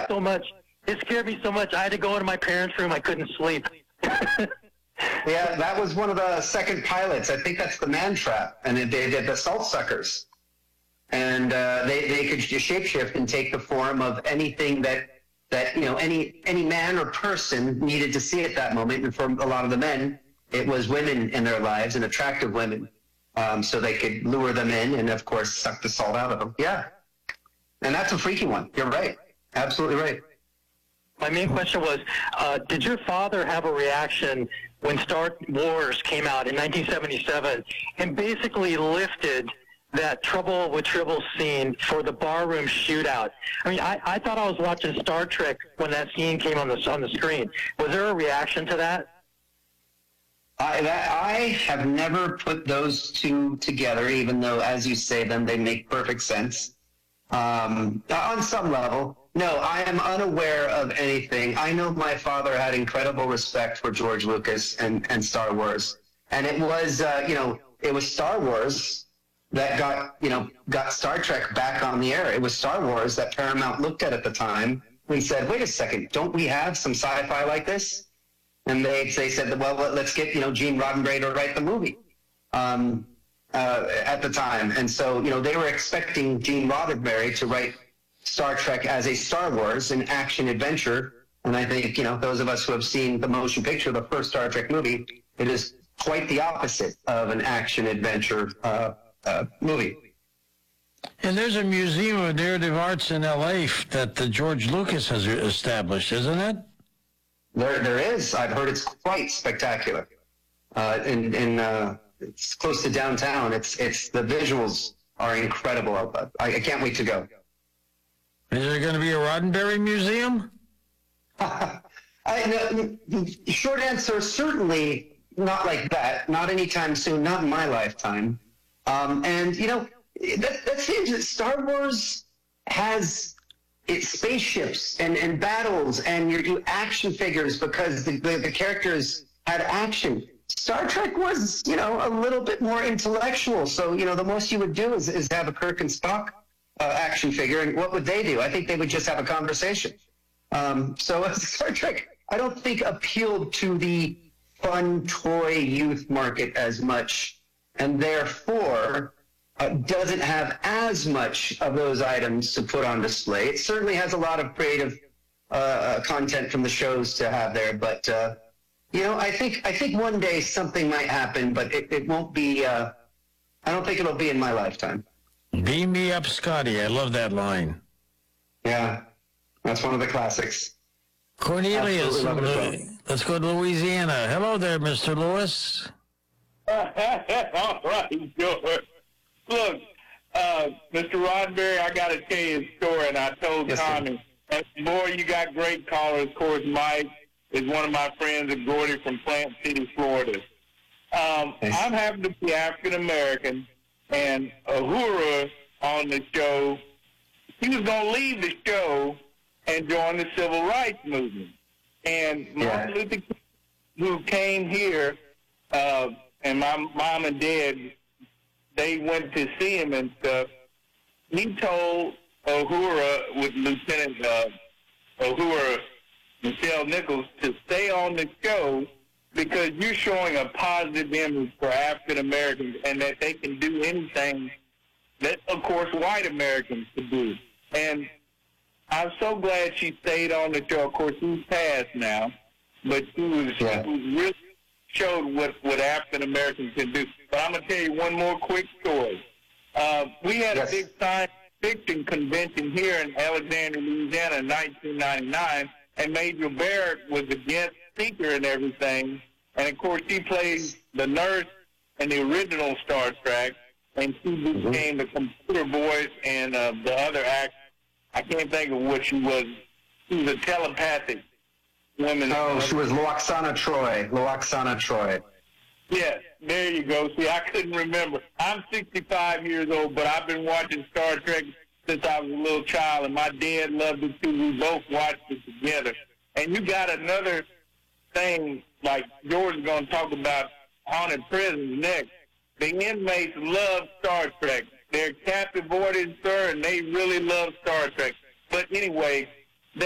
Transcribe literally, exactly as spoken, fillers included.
so much. It scared me so much. I had to go into my parents' room. I couldn't sleep. Yeah, that was one of the second pilots. I think that's the Man Trap, and they did the Salt Suckers, and uh, they they could shapeshift and take the form of anything that that you know any any man or person needed to see at that moment. And for a lot of the men, it was women in their lives and attractive women, um, so they could lure them in and of course suck the salt out of them. Yeah, and that's a freaky one. You're right, absolutely right. My main question was, uh, did your father have a reaction when Star Wars came out in nineteen seventy-seven and basically lifted that Trouble with Tribble scene for the barroom shootout? I mean, I, I thought I was watching Star Trek when that scene came on the on the screen. Was there a reaction to that? I, that, I have never put those two together, even though, as you say them, they make perfect sense. Um, on some level. No, I am unaware of anything. I know my father had incredible respect for George Lucas and, and Star Wars. And it was, uh, you know, it was Star Wars that got, you know, got Star Trek back on the air. It was Star Wars that Paramount looked at at the time and said, wait a second, don't we have some sci-fi like this? And they, they said, well, let's get, you know, Gene Roddenberry to write the movie um, uh, at the time. And so, you know, they were expecting Gene Roddenberry to write Star Trek as a Star Wars, an action adventure. And I think, you know, those of us who have seen the motion picture, the first Star Trek movie, it is quite the opposite of an action adventure uh, uh, movie. And there's a Museum of Narrative Arts in L A that the George Lucas has established, isn't it? There, there is. I've heard it's quite spectacular. Uh, in, in uh, it's close to downtown. It's, it's the visuals are incredible. I, I can't wait to go. Is there going to be a Roddenberry museum? I, the short answer, certainly not like that. Not anytime soon. Not in my lifetime. Um, and you know, that, that's it. Star Wars has its spaceships and, and battles and your, your action figures because the, the, the characters had action. Star Trek was, you know, a little bit more intellectual. So, you know, the most you would do is, is have a Kirk and Spock uh, action figure. And what would they do? I think they would just have a conversation. Um, so Star Trek, I don't think appealed to the fun toy youth market as much. And therefore, Uh, doesn't have as much of those items to put on display. It certainly has a lot of creative uh, content from the shows to have there, but uh, you know, I think I think one day something might happen, but it, it won't be. Uh, I don't think it'll be in my lifetime. Beam me up, Scotty. I love that line. Yeah, that's one of the classics. Cornelius, let's go to Louisiana. Hello there, Mister Lewis. All right, George. Look, uh, Mister Roddenberry, I got to tell you a story, and I told yes, Tommy. And boy, you got great callers. Of course, Mike is one of my friends, and Gordy from Plant City, Florida. Um, I'm happen to be African-American, and Uhura on the show, he was going to leave the show and join the civil rights movement. And Martin yeah. Luther King, who came here, uh, and my mom and dad, they went to see him and stuff. He told Uhura, with Lieutenant uh, Uhura, Michelle Nichols, to stay on the show because you're showing a positive image for African Americans and that they can do anything that, of course, white Americans can do. And I'm so glad she stayed on the show. Of course, she's passed now, but she was, yeah. she was really showed what, what African Americans can do. But I'm going to tell you one more quick story. Uh, we had yes. a big science fiction convention here in Alexandria, Louisiana in nineteen ninety-nine, and Major Barrett was a guest speaker and everything. And, of course, she played the nurse in the original Star Trek, and she became mm-hmm. the computer voice and uh, the other act. I can't think of what she was. She was a telepathic woman. Oh, she was Loaxana Troy. Loaxana Troy. Yes, there you go. See, I couldn't remember. I'm sixty-five years old, but I've been watching Star Trek since I was a little child, and my dad loved it too. We both watched it together. And you got another thing, like George's going to talk about haunted prisons next. The inmates love Star Trek. They're captive audience, sir, and they really love Star Trek. But anyway,